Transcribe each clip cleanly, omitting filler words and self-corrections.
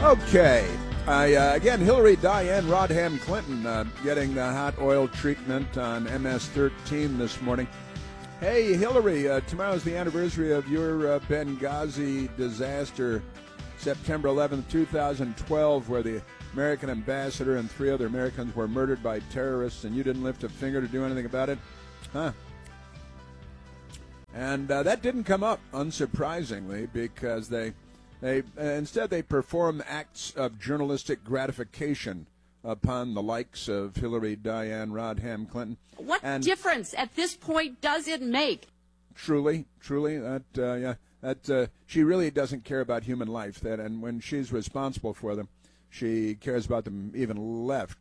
Okay. Again, Hillary Diane Rodham Clinton getting the hot oil treatment on MS-13 this morning. Hey, Hillary, tomorrow's the anniversary of your Benghazi disaster, September 11th, 2012, where the American ambassador and 3 other Americans were murdered by terrorists, and you didn't lift a finger to do anything about it? Huh. And that didn't come up, unsurprisingly, because instead they perform acts of journalistic gratification upon the likes of Hillary Diane Rodham Clinton. What difference at this point does it make? Truly, that she really doesn't care about human life. And when she's responsible for them, she cares about them even less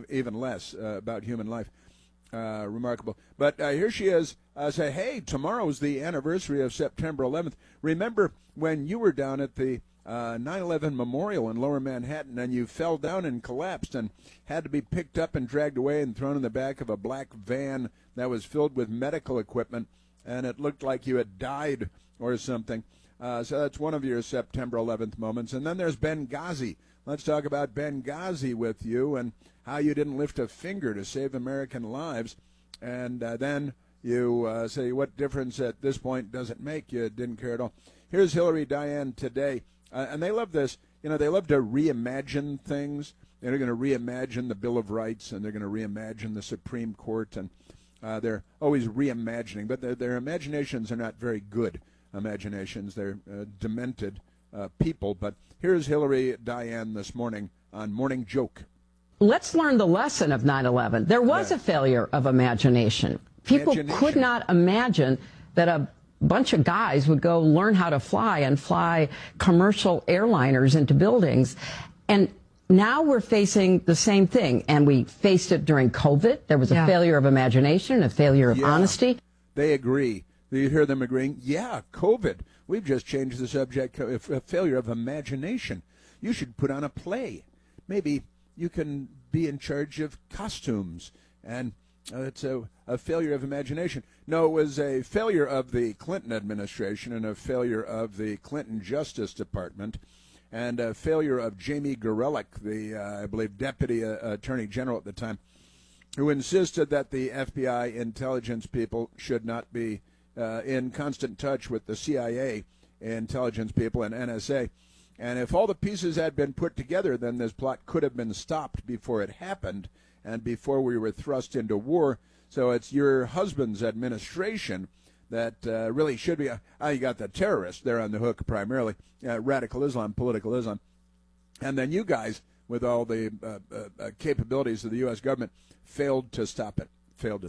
about human life. Remarkable. But here she is. Say, hey, tomorrow's the anniversary of September 11th. Remember when you were down at the 9/11 Memorial in Lower Manhattan, and you fell down and collapsed and had to be picked up and dragged away and thrown in the back of a black van that was filled with medical equipment, and it looked like you had died or something. So that's one of your September 11th moments. And then there's Benghazi. Let's talk about Benghazi with you and how you didn't lift a finger to save American lives. And then you say, what difference at this point does it make? You didn't care at all. Here's Hillary Diane today. And they love this. You know, they love to reimagine things. They're going to reimagine the Bill of Rights, and they're going to reimagine the Supreme Court. And they're always reimagining. But their imaginations are not very good imaginations. They're demented people. But here's Hillary Diane this morning on Morning Joke. Let's learn the lesson of 9/11. There was a failure of imagination. People could not imagine that a bunch of guys would go learn how to fly and fly commercial airliners into buildings. And now we're facing the same thing. And we faced it during COVID. There was a failure of imagination, a failure of honesty. They agree. You hear them agreeing, COVID. We've just changed the subject, a failure of imagination. You should put on a play. Maybe you can be in charge of costumes. And it's a failure of imagination. No, it was a failure of the Clinton administration and a failure of the Clinton Justice Department and a failure of Jamie Gorelick, the, I believe, Deputy Attorney General at the time, who insisted that the FBI intelligence people should not be in constant touch with the CIA intelligence people and NSA. And if all the pieces had been put together, then this plot could have been stopped before it happened and before we were thrust into war. So it's your husband's administration that really should be. You got the terrorists there on the hook primarily, radical Islam, political Islam. And then you guys, with all the capabilities of the U.S. government, failed to stop it.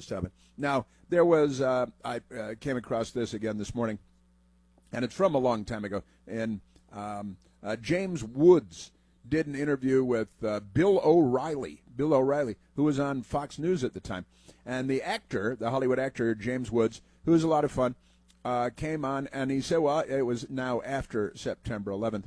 Now, there was, I came across this again this morning, and it's from a long time ago. And James Woods did an interview with Bill O'Reilly, who was on Fox News at the time. And the actor, the Hollywood actor, James Woods, who was a lot of fun, came on, and he said, well, it was now after September 11th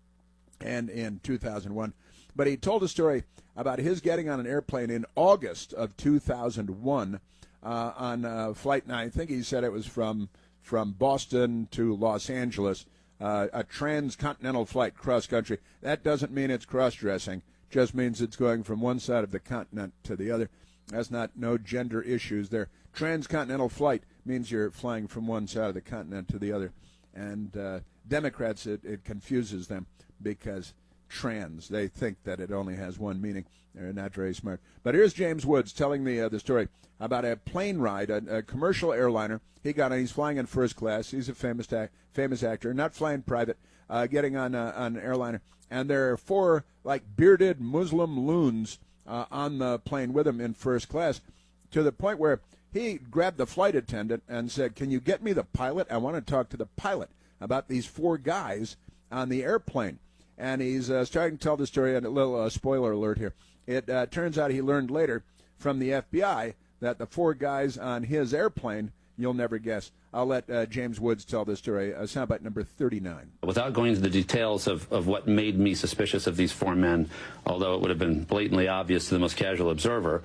and in 2001. But he told a story about his getting on an airplane in August of 2001 on a flight, and I think he said it was from Boston to Los Angeles, a transcontinental flight cross-country. That doesn't mean it's cross-dressing, just means it's going from one side of the continent to the other. That's no gender issues there. Transcontinental flight means you're flying from one side of the continent to the other. And Democrats, it confuses them because trans, they think that it only has one meaning. They're not very smart. But here's James Woods telling the story about a plane ride, a commercial airliner. He's flying in first class. He's a famous actor, not flying private, getting on an airliner. And there are 4 bearded Muslim loons on the plane with him in first class, to the point where he grabbed the flight attendant and said, can you get me the pilot? I want to talk to the pilot about these 4 guys on the airplane. And he's starting to tell the story, and a little spoiler alert here. It turns out he learned later from the FBI that the 4 guys on his airplane, you'll never guess. I'll let James Woods tell the story. Soundbite number 39. Without going into the details of what made me suspicious of these 4 men, although it would have been blatantly obvious to the most casual observer,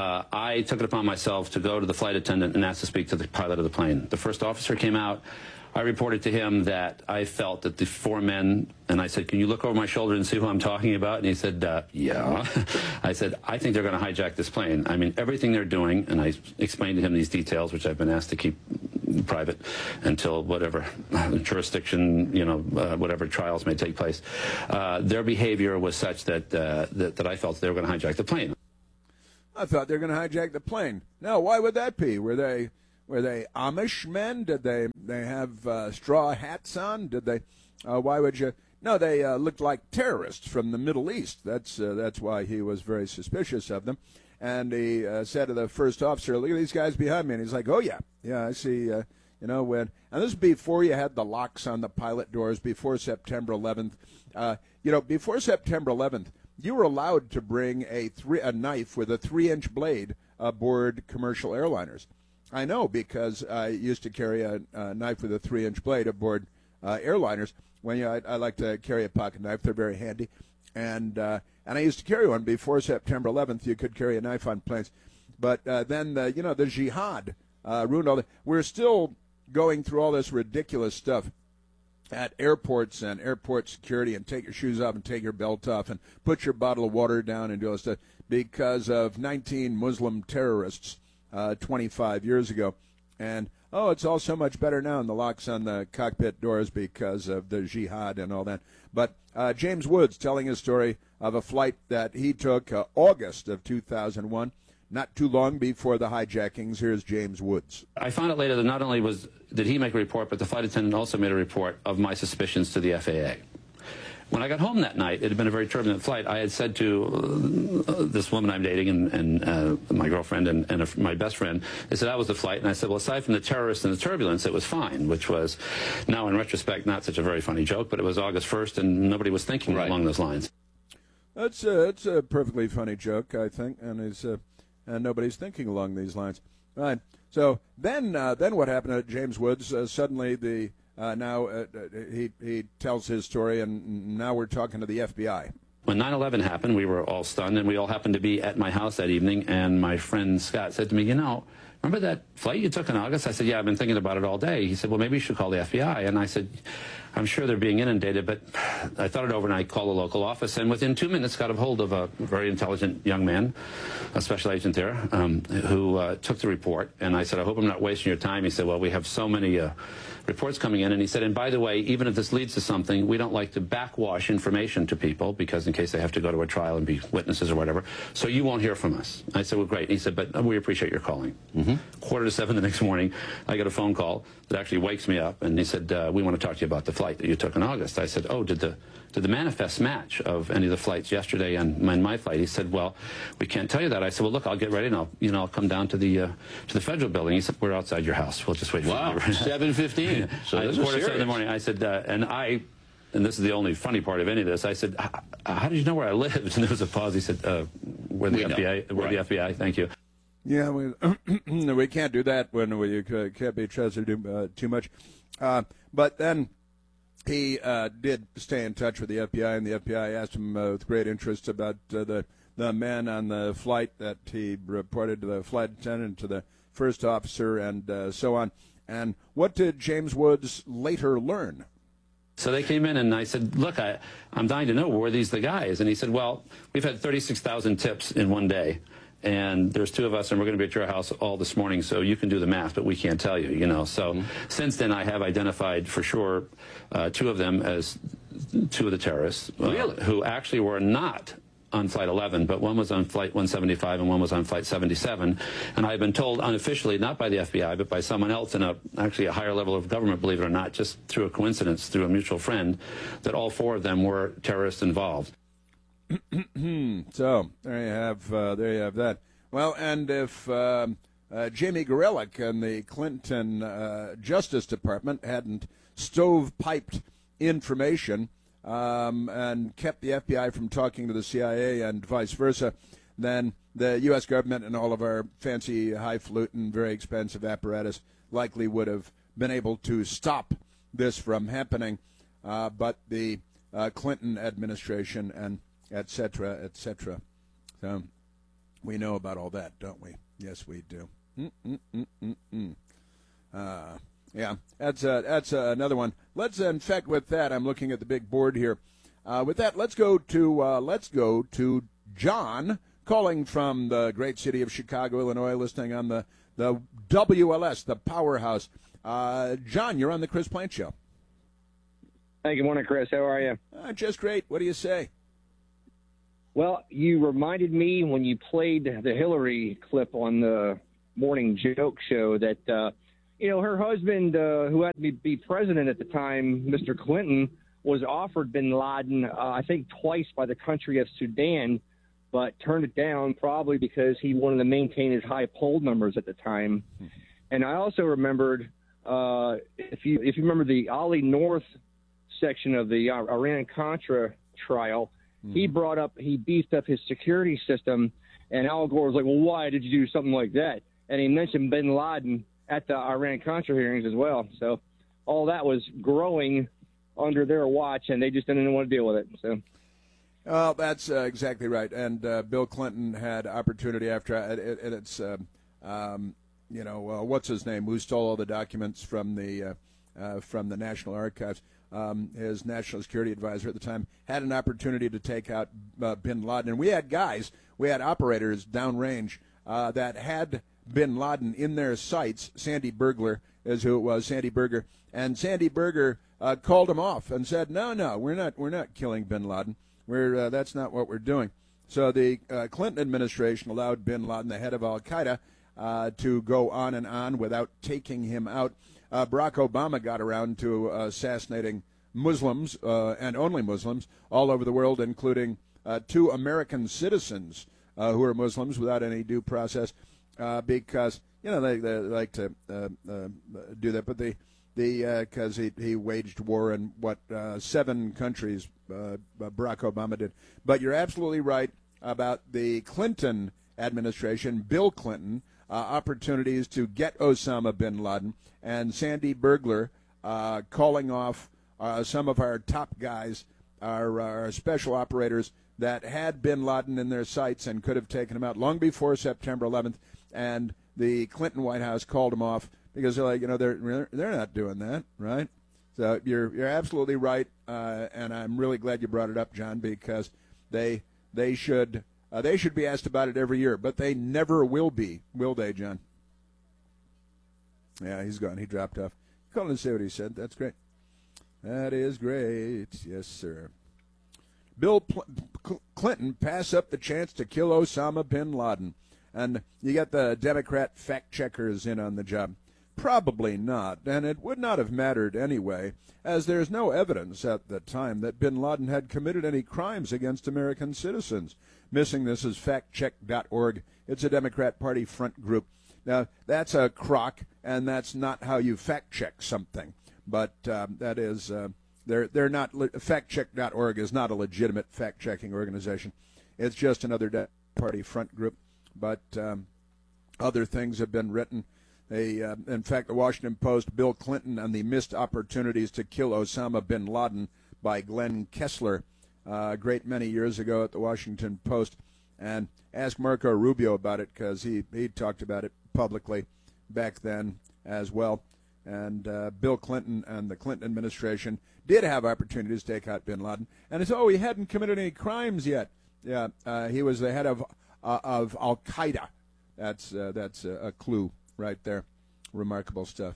I took it upon myself to go to the flight attendant and ask to speak to the pilot of the plane. The first officer came out, I reported to him that I felt that the four men, and I said, can you look over my shoulder and see who I'm talking about? And he said, yeah. I said, I think they're going to hijack this plane. I mean, everything they're doing, and I explained to him these details, which I've been asked to keep private until whatever jurisdiction, whatever trials may take place. Their behavior was such that I felt they were going to hijack the plane. I thought they were going to hijack the plane. Now, why would that be? Were they Amish men? Did they have straw hats on? Did they? Why would you? No, they looked like terrorists from the Middle East. That's why he was very suspicious of them. And he said to the first officer, "Look at these guys behind me." And he's like, "Oh yeah, I see." When, and this is before you had the locks on the pilot doors, before September 11th. Before September 11th, you were allowed to bring a knife with a 3-inch blade aboard commercial airliners. I know, because I used to carry a knife with a 3-inch blade aboard airliners. I like to carry a pocket knife; they're very handy, and I used to carry one before September 11th. You could carry a knife on planes, but then the jihad ruined all that. We're still going through all this ridiculous stuff at airports and airport security, and take your shoes off and take your belt off and put your bottle of water down and do all this stuff because of 19 Muslim terrorists 25 years ago. And, it's all so much better now, and the locks on the cockpit doors because of the jihad and all that. But James Woods telling his story of a flight that he took August of 2001, not too long before the hijackings. Here's James Woods. I found out later that not only did he make a report, but the flight attendant also made a report of my suspicions to the FAA. When I got home that night, it had been a very turbulent flight. I had said to this woman I'm dating and my girlfriend and my best friend, they said, how was the flight? And I said, well, aside from the terrorists and the turbulence, it was fine, which was, now in retrospect, not such a very funny joke, but it was August 1st, and nobody was thinking along those lines. It's a perfectly funny joke, I think, and nobody's thinking along these lines. Right. So then what happened at James Woods? Suddenly he tells his story, and now we're talking to the FBI. When 9/11 happened, we were all stunned, and we all happened to be at my house that evening, and my friend Scott said to me, remember that flight you took in August? I said, yeah, I've been thinking about it all day. He said, well, maybe you should call the FBI. And I said, I'm sure they're being inundated, but I thought it over, and I called the local office, and within 2 minutes got a hold of a very intelligent young man, a special agent there, who took the report. And I said, I hope I'm not wasting your time. He said, well, we have so many reports coming in. And he said, and by the way, even if this leads to something, we don't like to backwash information to people, because in case they have to go to a trial and be witnesses or whatever, so you won't hear from us. I said, well, great. And he said, but we appreciate your calling. 6:45 the next morning, I get a phone call that actually wakes me up, and he said, we want to talk to you about the flight that you took in August. I said, oh, did the manifest match of any of the flights yesterday and my flight? He said, well, we can't tell you that. I said, well, look, I'll get ready, and I'll come down to the federal building. He said, we're outside your house. We'll just wait for you. Wow, 7:15. So this is 6:45 in the morning. I said, and this is the only funny part of any of this, I said, how did you know where I lived? And there was a pause. He said, we're the FBI. We're the FBI. Thank you. Yeah, we can't do that when we can't be trusted too much. But then he did stay in touch with the FBI, and the FBI asked him with great interest about the men on the flight that he reported to the flight attendant, to the first officer, and so on. And what did James Woods later learn? So they came in, and I said, look, I'm dying to know, were these the guys? And he said, well, we've had 36,000 tips in one day, and there's two of us, and we're going to be at your house all this morning, so you can do the math, but we can't tell you, So since then, I have identified for sure two of them as two of the terrorists, who actually were not on Flight 11, but one was on Flight 175 and one was on Flight 77. And I've been told unofficially, not by the FBI, but by someone else in actually a higher level of government, believe it or not, just through a coincidence, through a mutual friend, that all four of them were terrorists involved. So there you have that. Well, and if Jamie Gorelick and the Clinton Justice Department hadn't stovepiped information and kept the FBI from talking to the CIA and vice versa, then the U.S. government and all of our fancy, highfalutin, very expensive apparatus likely would have been able to stop this from happening. But the Clinton administration and et cetera, et cetera. So we know about all that, don't we? Yes, we do. Yeah, that's another one. Let's in fact with that, I'm looking at the big board here. With that, let's go to John calling from the great city of Chicago, Illinois, listening on the WLS, the powerhouse. John, you're on the Chris Plante Show. Hey, good morning, Chris. How are you? Just great. What do you say? Well, you reminded me when you played the Hillary clip on the morning joke show that, her husband, who had to be president at the time, Mr. Clinton, was offered bin Laden, I think twice by the country of Sudan, but turned it down probably because he wanted to maintain his high poll numbers at the time. And I also remembered, if you remember the Ollie North section of the Iran-Contra trial, he beefed up his security system, and Al Gore was like, well, why did you do something like that? And he mentioned bin Laden at the Iran-Contra hearings as well. So all that was growing under their watch, and they just didn't want to deal with it. So. Well, that's exactly right. And Bill Clinton had opportunity after, and it's, what's his name, who stole all the documents from the National Archives. His national security advisor at the time had an opportunity to take out bin Laden. And we had operators downrange that had bin Laden in their sights. Sandy Berger is who it was, Sandy Berger. And Sandy Berger called him off and said, no, we're not killing bin Laden. That's not what we're doing. So the Clinton administration allowed bin Laden, the head of Al-Qaeda, to go on and on without taking him out. Barack Obama got around to assassinating Muslims, and only Muslims, all over the world, including 2 American citizens who are Muslims without any due process, because they like to do that. But because he waged war in 7 countries, Barack Obama did. But you're absolutely right about the Clinton administration, Bill Clinton, opportunities to get Osama bin Laden, and Sandy Berger calling off some of our top guys, our special operators that had bin Laden in their sights and could have taken him out long before September 11th, and the Clinton White House called him off because they're like, they're not doing that, right? So you're absolutely right, and I'm really glad you brought it up, John, because they should be asked about it every year, but they never will be, will they, John? Yeah, he's gone. He dropped off. Call and say what he said. That's great. That is great. Yes, sir. Bill Clinton pass up the chance to kill Osama bin Laden. And you got the Democrat fact-checkers in on the job. Probably not, and it would not have mattered anyway, as there's no evidence at the time that bin Laden had committed any crimes against American citizens. Missing this is factcheck.org. It's a Democrat Party front group. Now, that's a crock, and that's not how you fact-check something. But that is, they're not, factcheck.org is not a legitimate fact-checking organization. It's just another party front group. But other things have been written. In fact, the Washington Post, Bill Clinton and the missed opportunities to kill Osama bin Laden by Glenn Kessler, a great many years ago at the Washington Post. And ask Marco Rubio about it because he talked about it publicly back then as well. And Bill Clinton and the Clinton administration did have opportunities to take out bin Laden. And it's, he hadn't committed any crimes yet. Yeah, he was the head of Al-Qaeda. That's a clue right there. Remarkable stuff.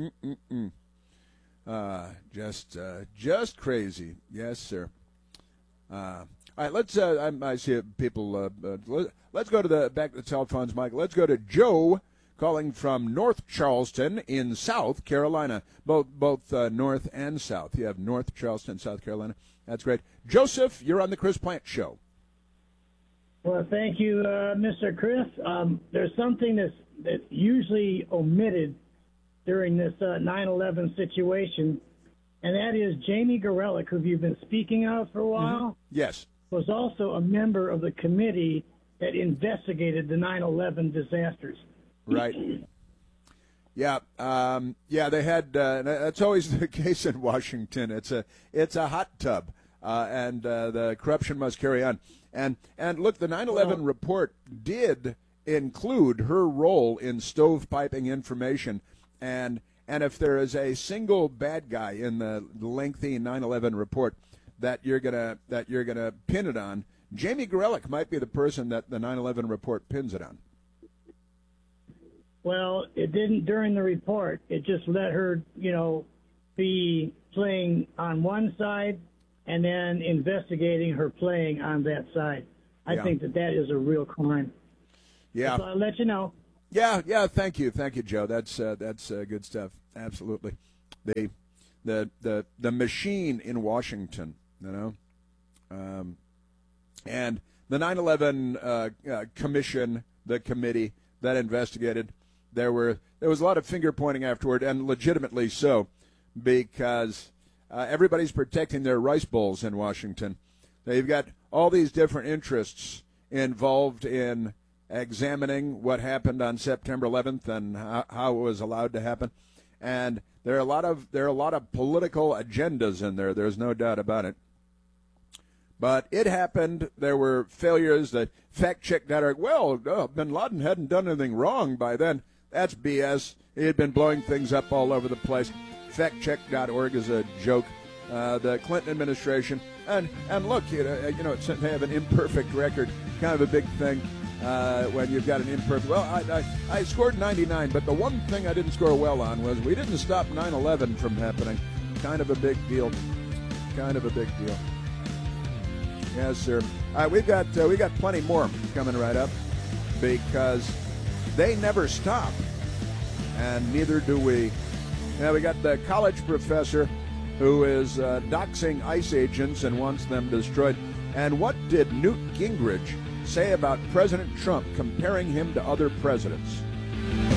Just crazy. Yes, sir. All right, let's. I see people. Let's go to back to the telephones, Mike. Let's go to Joe calling from North Charleston in South Carolina. Both North and South. You have North Charleston, South Carolina. That's great. Joseph, you're on the Chris Plante Show. Well, thank you, Mr. Chris. There's something that's usually omitted during this 9/11 situation, and that is Jamie Gorelick, who you've been speaking of for a while. Mm-hmm. Yes. Was also a member of the committee that investigated the 9/11 disasters. Right. Yeah. They had. That's always the case in Washington. It's a hot tub, and the corruption must carry on. And look, the 9/11 report did include her role in stovepiping information and And if there is a single bad guy in the lengthy 9/11 report that you're gonna pin it on, Jamie Gorelick might be the person that the 9/11 report pins it on. Well, it didn't during the report. It just let her, be playing on one side and then investigating her playing on that side. I think that is a real crime. Yeah. So I'll let you know. Yeah. Thank you, Joe. That's good stuff. Absolutely. The machine in Washington, and the 9/11 commission, the committee that investigated. There was a lot of finger pointing afterward, and legitimately so, because everybody's protecting their rice bowls in Washington. They've got all these different interests involved in examining what happened on September 11th and how it was allowed to happen, and there are a lot of political agendas in there. There's no doubt about it. But it happened. There were failures. That factcheck.org. Well, Bin Laden hadn't done anything wrong by then. That's BS. He had been blowing things up all over the place. Factcheck.org is a joke. The Clinton administration, and look, they have an imperfect record. Kind of a big thing when you've got an imperfect. Well, I scored 99, but the one thing I didn't score well on was we didn't stop 9/11 from happening. Kind of a big deal. Yes, sir. We got plenty more coming right up because they never stop, and neither do we. Now we got the college professor who is doxing ICE agents and wants them destroyed. And what did Newt Gingrich say about President Trump, comparing him to other presidents?